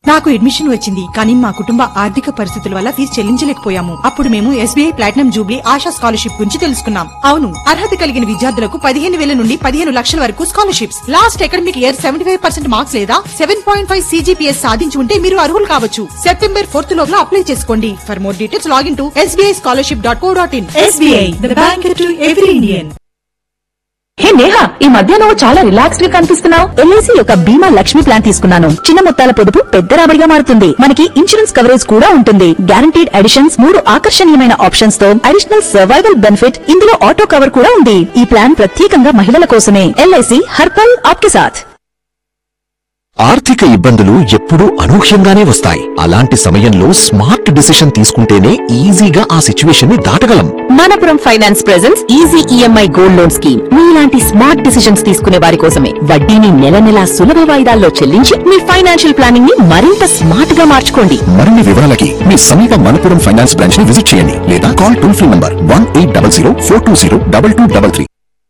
నాకు అడ్మిషన్ వచ్చింది, కానీ మా కుటుంబ ఆర్థిక పరిస్థితుల వల్ల ఫీజు చెల్లించలేకపోయాము. అప్పుడు మేము SBI platinum Jubilee ASHA scholarship గురించి తెలుసుకున్నాం. అవును, అర్హత కలిగిన విద్యార్థులకు 15,000 నుండి 15 లక్షల వరకు scholarships. Last academic year 75% marks లేదా 7.5 CGPS సాధించి ఉంటే మీరు అర్హులు కావచ్చు. September 4th లోగా అప్లై చేసుకోండి. For more details login to sbischolarship.co.in. SBI, the bank to every Indian. హే నేహా, ఈ మధ్య నువ్వు చాలా రిలాక్స్డ్ గా కనిపిస్తున్నావు. ఎల్ఐసి యొక్క బీమా లక్ష్మి ప్లాన్ తీసుకున్నాను. చిన్న మొత్తాల పొదుపు పెద్ద రాబడిగా మారుతుంది. మనకి ఇన్సూరెన్స్ కవరేజ్ కూడా ఉంటుంది. గ్యారంటీడ్ అడిషన్స్, 3 ఆకర్షణీయమైన ఆప్షన్స్ తో అడిషనల్ సర్వైవల్ బెనిఫిట్, ఇందులో ఆటో కవర్ కూడా ఉంది. ఈ ప్లాన్ ప్రత్యేకంగా మహిళల కోసమే. ఎల్ఐసి హర్ పల్ ఆప్కే సాథ్. ఆర్థిక ఇబ్బందులు ఎప్పుడూ అనూహ్యంగానే వస్తాయి. అలాంటి సమయంలో స్మార్ట్ డిసిషన్ తీసుకుంటేనే ఈజీగా ఆ సిచ్యువేషన్ ని దాటగలం. Manappuram finance presents easy EMI gold loan scheme. మీలాంటి స్మార్ట్ డిసిషన్స్ తీసుకునే వారి కోసమే. వడ్డీని నెల నెలా సులభ వాయిదాల్లో చెల్లించి మీ ఫైనాన్షియల్ ప్లానింగ్ ని మరింత స్మార్ట్ గా మార్చుకోండి. మరిన్ని వివరాలకి మీ సమీప మనపురం ఫైనాన్స్ బ్రాంచ్ ని విజిట్ చేయండి లేదా కాల్ టోల్ ఫ్రీ నంబర్ 1800-420-2233.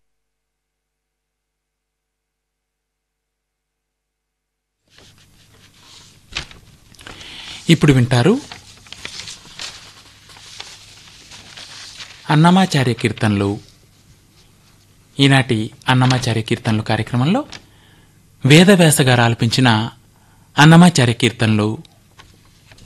ఇప్పుడు వింటారు అన్నమాచార్య కీర్తనలు. ఈనాటి అన్నమాచార్య కీర్తనలు కార్యక్రమంలో వేదవ్యాస గారు ఆలపించిన అన్నమాచార్య కీర్తనలు